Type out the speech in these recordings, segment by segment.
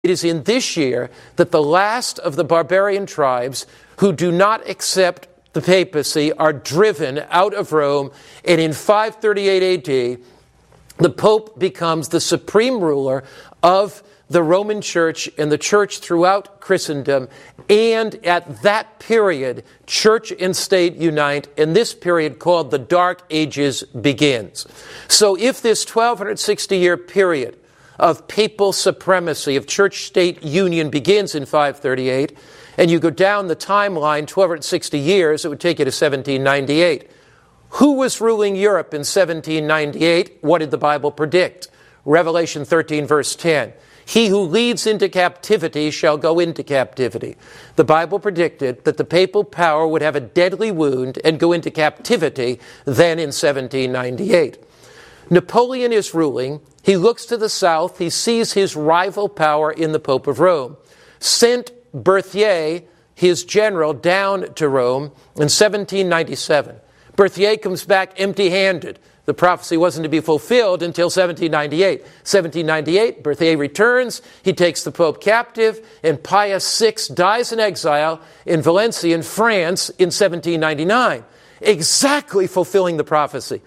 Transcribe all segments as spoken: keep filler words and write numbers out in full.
It is in this year that the last of the barbarian tribes who do not accept the papacy are driven out of Rome, and in five thirty-eight A D, the Pope becomes the supreme ruler of the Roman Church and the Church throughout Christendom, and at that period, church and state unite, and this period called the Dark Ages begins. So if this twelve sixty year period of papal supremacy, of church-state union begins in five thirty-eight, and you go down the timeline twelve sixty years, it would take you to seventeen ninety-eight. Who was ruling Europe in seventeen ninety-eight? What did the Bible predict? Revelation thirteen, verse ten. He who leads into captivity shall go into captivity. The Bible predicted that the papal power would have a deadly wound and go into captivity then in seventeen ninety-eight. Napoleon is ruling. He looks to the south. He sees his rival power in the Pope of Rome. Sent Berthier, his general, down to Rome in seventeen ninety-seven. Berthier comes back empty-handed. The prophecy wasn't to be fulfilled until seventeen ninety-eight. seventeen ninety-eight, Berthier returns. He takes the Pope captive, and Pius the Sixth dies in exile in Valencia, in France, in seventeen ninety-nine, exactly fulfilling the prophecy.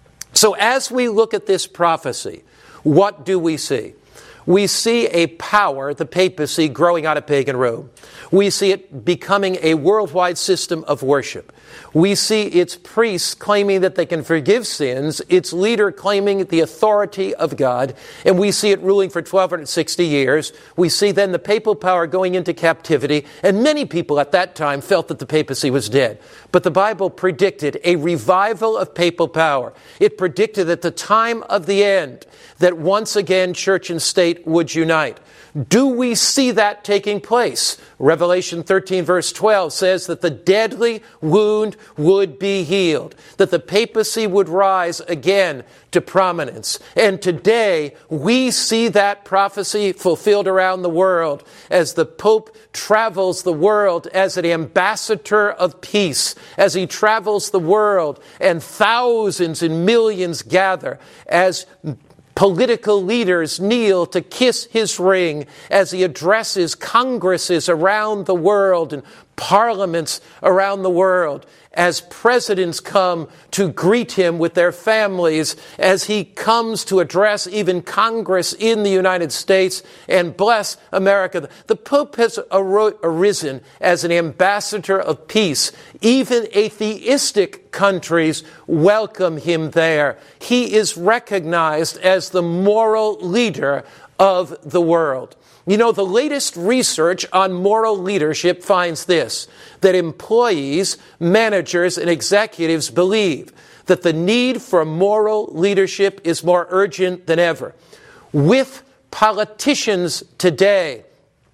So as we look at this prophecy, what do we see? We see a power, the papacy, growing out of pagan Rome. We see it becoming a worldwide system of worship. We see its priests claiming that they can forgive sins, its leader claiming the authority of God, and we see it ruling for twelve sixty years. We see then the papal power going into captivity, and many people at that time felt that the papacy was dead. But the Bible predicted a revival of papal power. It predicted at the time of the end that once again church and state would unite. Do we see that taking place? Revelation thirteen verse twelve says that the deadly wound would be healed, that the papacy would rise again to prominence. And today we see that prophecy fulfilled around the world as the Pope travels the world as an ambassador of peace, as he travels the world and thousands and millions gather as political leaders kneel to kiss his ring as he addresses congresses around the world and parliaments around the world, as presidents come to greet him with their families, as he comes to address even Congress in the United States and bless America. The Pope has arisen as an ambassador of peace. Even atheistic countries welcome him there. He is recognized as the moral leader of the world. You know, the latest research on moral leadership finds this, that employees, managers, and executives believe that the need for moral leadership is more urgent than ever. With politicians today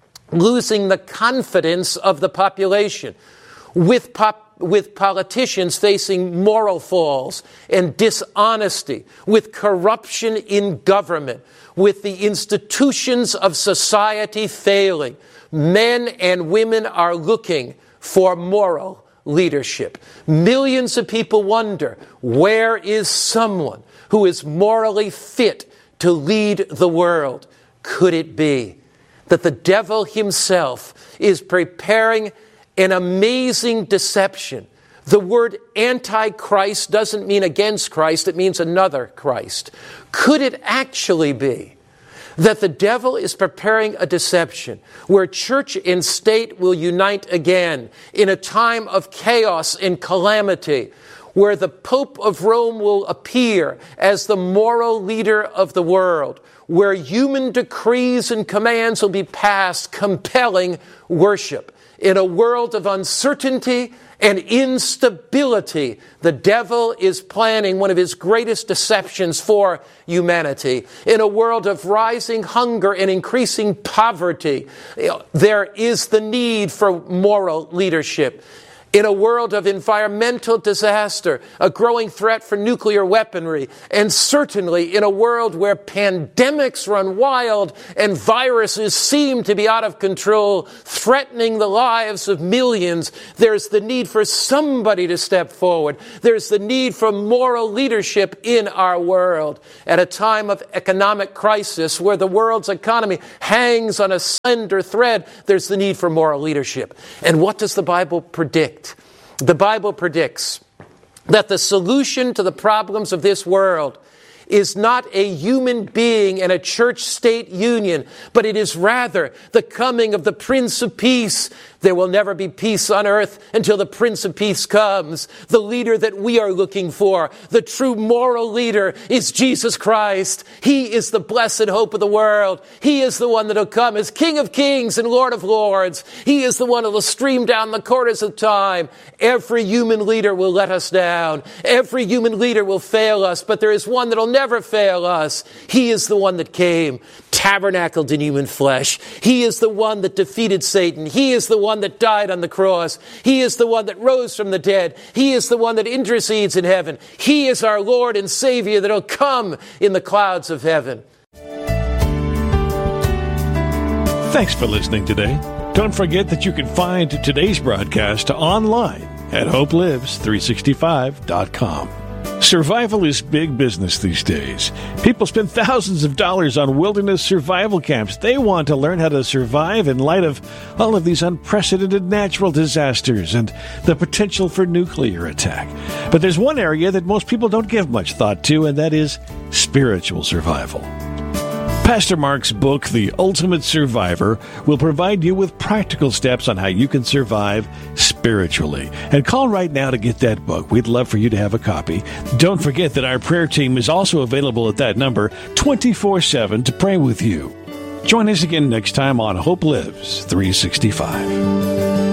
losing the confidence of the population, with pop with politicians facing moral falls and dishonesty, with corruption in government, with the institutions of society failing, men and women are looking for moral leadership. Millions of people wonder, where is someone who is morally fit to lead the world? Could it be that the devil himself is preparing an amazing deception? The word antichrist doesn't mean against Christ, it means another Christ. Could it actually be that the devil is preparing a deception where church and state will unite again in a time of chaos and calamity, where the Pope of Rome will appear as the moral leader of the world, where human decrees and commands will be passed compelling worship? In a world of uncertainty and instability, the devil is planning one of his greatest deceptions for humanity. In a world of rising hunger and increasing poverty, there is the need for moral leadership. in a world of environmental disaster, a growing threat for nuclear weaponry, and certainly in a world where pandemics run wild and viruses seem to be out of control, threatening the lives of millions, there's the need for somebody to step forward. There's the need for moral leadership in our world. At a time of economic crisis where the world's economy hangs on a slender thread, there's the need for moral leadership. And what does the Bible predict? The Bible predicts that the solution to the problems of this world is not a human being and a church-state union, but it is rather the coming of the Prince of Peace. There will never be peace on earth until the Prince of Peace comes. The leader that we are looking for, the true moral leader, is Jesus Christ. He is the blessed hope of the world. He is the one that will come as King of Kings and Lord of Lords. He is the one that will stream down the corridors of time. Every human leader will let us down. Every human leader will fail us, but there is one that will never fail us. He is the one that came, tabernacled in human flesh. He is the one that defeated Satan. He is the one that died on the cross. He is the one that rose from the dead. He is the one that intercedes in heaven. He is our Lord and Savior that will come in the clouds of heaven. Thanks for listening today. Don't forget that you can find today's broadcast online at hope lives three sixty-five dot com. Survival is big business these days. People spend thousands of dollars on wilderness survival camps. They want to learn how to survive in light of all of these unprecedented natural disasters and the potential for nuclear attack. But there's one area that most people don't give much thought to, and that is spiritual survival. Pastor Mark's book, The Ultimate Survivor, will provide you with practical steps on how you can survive spiritually. And call right now to get that book. We'd love for you to have a copy. Don't forget that our prayer team is also available at that number twenty-four seven to pray with you. Join us again next time on Hope Lives three sixty-five.